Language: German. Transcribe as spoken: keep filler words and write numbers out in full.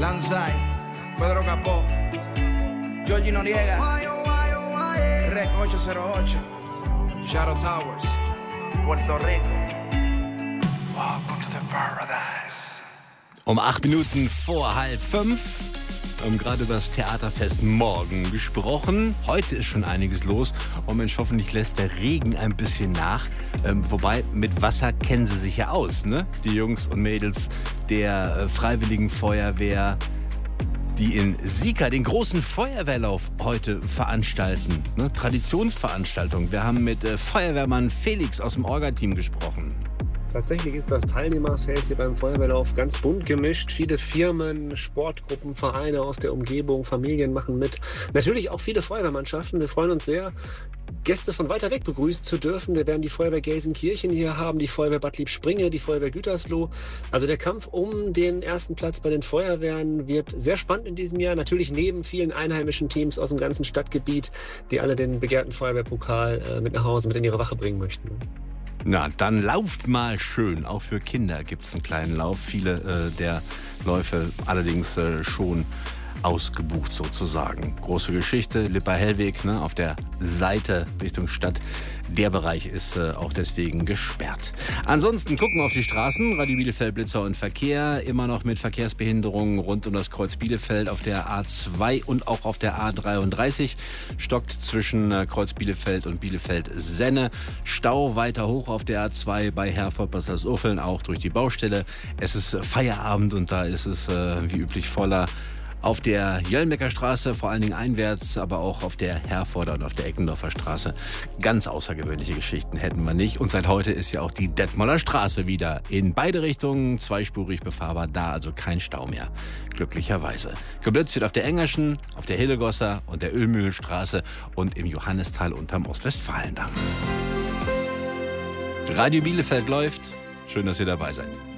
Lanzai, Pedro Capó, Georgie Noriega, Rec ocho cero ocho, Shadow Towers, Puerto Rico. Welcome to the paradise. Um acht Minuten vor halb fünf. Wir haben gerade über das Theaterfest morgen gesprochen. Heute ist schon einiges los. Oh Mensch, hoffentlich lässt der Regen ein bisschen nach. Ähm, wobei, mit Wasser kennen sie sich ja aus, ne? Die Jungs und Mädels der äh, Freiwilligen Feuerwehr, die in Sika den großen Feuerwehrlauf heute veranstalten. Ne? Traditionsveranstaltung. Wir haben mit äh, Feuerwehrmann Felix aus dem Orga-Team gesprochen. Tatsächlich ist das Teilnehmerfeld hier beim Feuerwehrlauf ganz bunt gemischt. Viele Firmen, Sportgruppen, Vereine aus der Umgebung, Familien machen mit. Natürlich auch viele Feuerwehrmannschaften. Wir freuen uns sehr, Gäste von weiter weg begrüßen zu dürfen. Wir werden die Feuerwehr Gelsenkirchen hier haben, die Feuerwehr Bad Liebspringe, die Feuerwehr Gütersloh. Also der Kampf um den ersten Platz bei den Feuerwehren wird sehr spannend in diesem Jahr. Natürlich neben vielen einheimischen Teams aus dem ganzen Stadtgebiet, die alle den begehrten Feuerwehrpokal äh, mit nach Hause, mit in ihre Wache bringen möchten. Na, dann lauft mal schön. Auch für Kinder gibt es einen kleinen Lauf. Viele äh, der Läufe allerdings äh, schon ausgebucht sozusagen. Große Geschichte, Lipa-Hellweg, ne, auf der Seite Richtung Stadt. Der Bereich ist äh, auch deswegen gesperrt. Ansonsten gucken wir auf die Straßen. Radio Bielefeld, Blitzer und Verkehr. Immer noch mit Verkehrsbehinderungen rund um das Kreuz Bielefeld auf der A zwei und auch auf der A dreiunddreißig. Stockt zwischen äh, Kreuz Bielefeld und Bielefeld-Senne. Stau weiter hoch auf der A zwei bei Herford Bad Salzuflen, auch durch die Baustelle. Es ist äh, Feierabend und da ist es äh, wie üblich voller. Auf der Jöllmecker Straße, vor allen Dingen einwärts, aber auch auf der Herforder und auf der Eckendorfer Straße. Ganz außergewöhnliche Geschichten hätten wir nicht. Und seit heute ist ja auch die Detmolder Straße wieder in beide Richtungen zweispurig befahrbar. Da also kein Stau mehr, glücklicherweise. Geblitzt wird auf der Engerschen, auf der Hillegosser und der Ölmühlenstraße und im Johannistal unterm Ostwestfalendamm. Radio Bielefeld läuft. Schön, dass ihr dabei seid.